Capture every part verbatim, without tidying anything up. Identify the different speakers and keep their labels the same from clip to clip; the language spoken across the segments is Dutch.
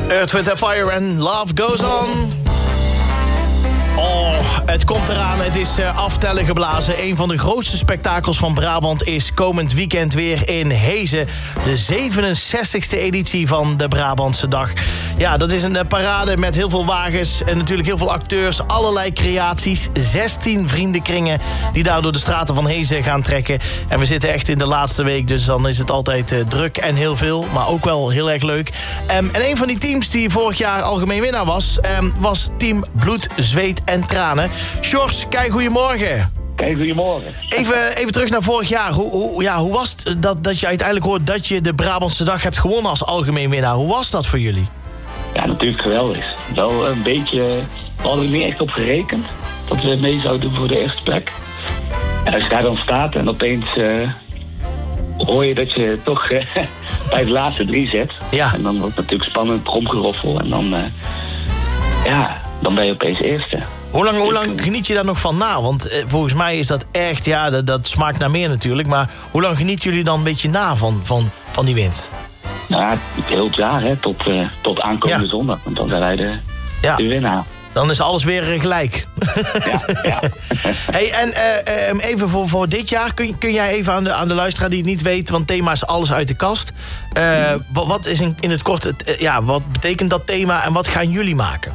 Speaker 1: Earth, Wind and Fire and Love Goes On. Oh, het komt eraan. Het is uh, aftellen geblazen. Een van de grootste spektakels van Brabant is komend weekend weer in Heeze. De zevenenzestigste editie van de Brabantse Dag. Ja, dat is een uh, parade met heel veel wagens en natuurlijk heel veel acteurs. Allerlei creaties. zestien vriendenkringen die daar door de straten van Heeze gaan trekken. En we zitten echt in de laatste week, dus dan is het altijd uh, druk en heel veel. Maar ook wel heel erg leuk. Um, en een van die teams die vorig jaar algemeen winnaar was, um, was team Bloed, Zweet en Tranen. Sjors, kijk, goedemorgen.
Speaker 2: Kijk, goedemorgen.
Speaker 1: Even, even terug naar vorig jaar. Hoe, hoe, ja, hoe was het dat, dat je uiteindelijk hoort dat je de Brabantse Dag hebt gewonnen als algemeen winnaar? Hoe was dat voor jullie?
Speaker 2: Ja, natuurlijk geweldig. Wel een beetje, we hadden er niet echt op gerekend dat we mee zouden doen voor de eerste plek. En als je daar dan staat en opeens uh, hoor je dat je toch uh, bij de laatste drie zit.
Speaker 1: Ja.
Speaker 2: En dan wordt het natuurlijk spannend, tromgeroffel. En dan, uh, ja, dan ben je opeens eerste.
Speaker 1: Hoe lang, hoe lang geniet je daar nog van na? Want eh, volgens mij is dat echt, ja, dat, dat smaakt naar meer natuurlijk. Maar hoe lang genieten jullie dan een beetje na van, van, van die winst?
Speaker 2: Nou ja, heel het jaar, hè, tot, uh, tot aankomende
Speaker 1: Ja.
Speaker 2: zondag. Want dan zijn wij de,
Speaker 1: Ja.
Speaker 2: de winnaar.
Speaker 1: Dan is alles weer uh, gelijk.
Speaker 2: Ja, ja.
Speaker 1: Hey, en uh, um, even voor, voor dit jaar, kun, kun jij even aan de, aan de luisteraar die het niet weet, want thema is alles uit de kast. Uh, wat, wat is in, in het kort, het, uh, ja, wat betekent dat thema en wat gaan jullie maken?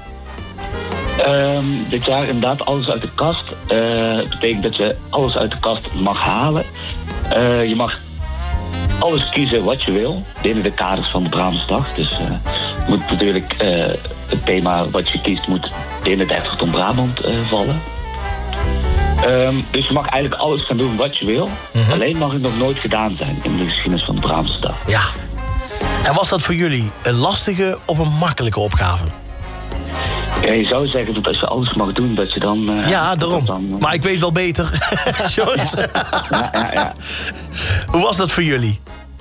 Speaker 2: Um, dit jaar inderdaad alles uit de kast. Uh, dat betekent dat je alles uit de kast mag halen. Uh, je mag alles kiezen wat je wil binnen de kaders van de Brabantse Dag. Dus uh, moet natuurlijk uh, het thema wat je kiest moet binnen het dertig ton Brabant uh, vallen. Um, dus je mag eigenlijk alles gaan doen wat je wil. Mm-hmm. Alleen mag het nog nooit gedaan zijn in de geschiedenis van de Brabantse Dag.
Speaker 1: Ja. En was dat voor jullie een lastige of een makkelijke opgave?
Speaker 2: Ja, je zou zeggen dat als je alles mag doen, dat je dan... Uh,
Speaker 1: ja, daarom. Dan, uh... Maar ik weet wel beter.
Speaker 2: ja, ja, ja, ja.
Speaker 1: Hoe was dat voor jullie?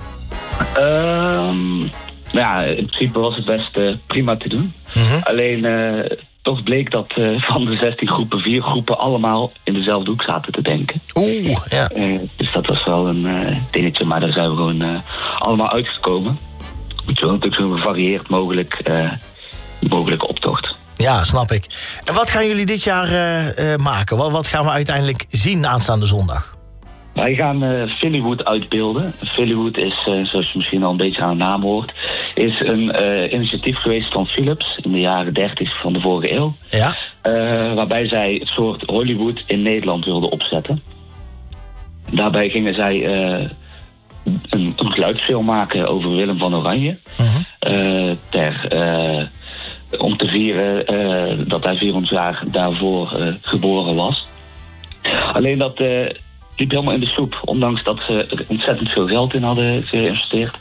Speaker 2: Um, nou ja, in principe was het best uh, prima te doen. Mm-hmm. Alleen, uh, toch bleek dat uh, van de zestien groepen, vier groepen allemaal in dezelfde hoek zaten te denken.
Speaker 1: Oeh, ja.
Speaker 2: Uh, dus dat was wel een uh, dingetje, maar daar zijn we gewoon uh, allemaal uitgekomen. Moet je wel natuurlijk zo'n gevarieerd mogelijk, uh, mogelijke optocht.
Speaker 1: Ja, snap ik. En wat gaan jullie dit jaar uh, uh, maken? Wat, wat gaan we uiteindelijk zien aanstaande zondag?
Speaker 2: Wij gaan uh, Phillywood uitbeelden. Phillywood is, uh, zoals je misschien al een beetje aan de naam hoort, is een uh, initiatief geweest van Philips in de jaren dertig van de vorige eeuw.
Speaker 1: Ja.
Speaker 2: Uh, waarbij zij het soort Hollywood in Nederland wilden opzetten. Daarbij gingen zij uh, een, een geluidsfilm maken over Willem van Oranje. Uh-huh. Uh, ter... Uh, om te vieren uh, dat hij vierhonderd jaar daarvoor uh, geboren was. Alleen dat uh, liep helemaal in de soep, ondanks dat ze er ontzettend veel geld in hadden geïnvesteerd.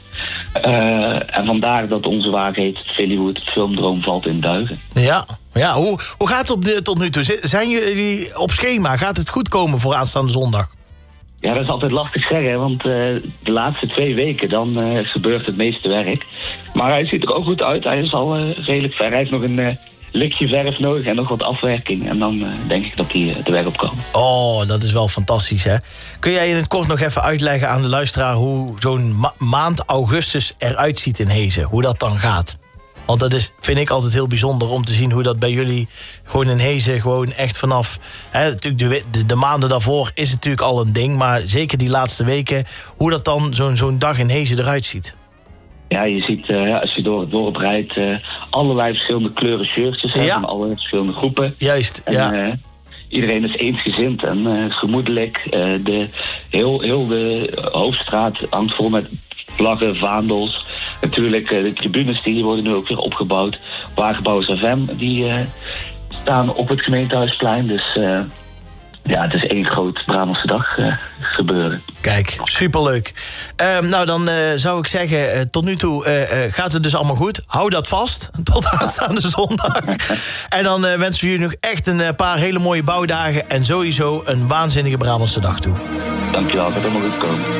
Speaker 2: Uh, en vandaar dat onze wagen heet Phillywood, Filmdroom valt in duigen.
Speaker 1: Ja, ja. Hoe, hoe gaat het op de, tot nu toe? Zijn jullie op schema? Gaat het goed komen voor aanstaande zondag?
Speaker 2: Ja, dat is altijd lastig zeggen, want uh, de laatste twee weken dan uh, gebeurt het meeste werk. Maar hij ziet er ook goed uit, hij is al uh, redelijk ver. Hij heeft nog een uh, likje verf nodig en nog wat afwerking. En dan uh, denk ik dat hij uh, de weg op kan.
Speaker 1: Oh, dat is wel fantastisch, hè? Kun jij in het kort nog even uitleggen aan de luisteraar hoe zo'n ma- maand augustus eruit ziet in Heeze? Hoe dat dan gaat? Want dat is, vind ik altijd heel bijzonder om te zien hoe dat bij jullie gewoon in Heeze gewoon echt vanaf... Hè, natuurlijk de, de, de maanden daarvoor is het natuurlijk al een ding, maar zeker die laatste weken, hoe dat dan zo'n, zo'n dag in Heeze eruit ziet.
Speaker 2: Ja, je ziet uh, als je door het dorp rijdt uh, allerlei verschillende kleuren shirtjes ja. van alle verschillende groepen.
Speaker 1: Juist,
Speaker 2: en,
Speaker 1: ja.
Speaker 2: Uh, iedereen is eensgezind en uh, gemoedelijk. Uh, de, heel, heel de hoofdstraat hangt vol met vlaggen, vaandels. Natuurlijk, uh, de tribunes die worden nu ook weer opgebouwd. Wagenbouwers F M, die uh, staan op het gemeentehuisplein. Dus uh, ja, het is één groot Brabantse Dag uh, gebeuren.
Speaker 1: Kijk, superleuk. Uh, nou, dan uh, zou ik zeggen, uh, tot nu toe uh, uh, gaat het dus allemaal goed. Hou dat vast, tot aanstaande zondag. En dan uh, wensen we jullie nog echt een uh, paar hele mooie bouwdagen... en sowieso een waanzinnige Brabantse Dag toe.
Speaker 2: Dankjewel, dat het helemaal goed komen.